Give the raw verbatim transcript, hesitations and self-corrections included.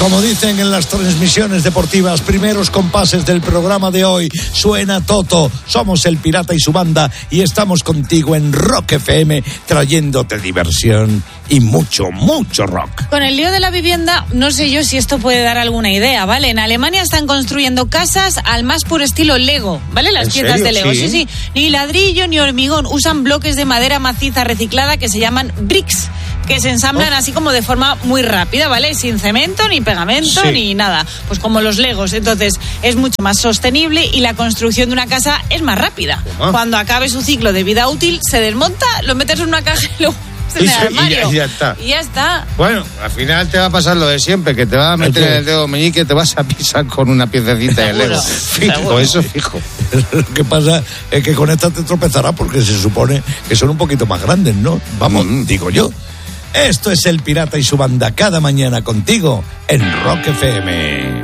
Como dicen en las transmisiones deportivas, primeros compases del programa de hoy, suena Toto, somos el Pirata y su banda y estamos contigo en Rock F M trayéndote diversión y mucho, mucho rock. Con el lío de la vivienda, no sé yo si esto puede dar alguna idea, ¿vale? En Alemania están construyendo casas al más puro estilo Lego, ¿vale? Las piezas de Lego, sí. sí, sí. Ni ladrillo ni hormigón, usan bloques de madera maciza reciclada que se llaman bricks, que se ensamblan oh. así como de forma muy rápida, ¿vale? Sin cemento, ni pegamento, sí. ni nada. Pues como los Legos. Entonces, es mucho más sostenible y la construcción de una casa es más rápida. ¿Cómo? Cuando acabe su ciclo de vida útil, se desmonta, lo metes en una caja y lo en el armario. Y ya, y ya está. Y ya está. Bueno, al final te va a pasar lo de siempre, que te va a meter en el dedo meñique y te vas a pisar con una piececita de Lego. Fijo, seguro. Eso fijo. Lo que pasa es que con esta te tropezarás porque se supone que son un poquito más grandes, ¿no? Vamos, mm. digo yo. Esto es el Pirata y su banda cada mañana contigo en Rock F M.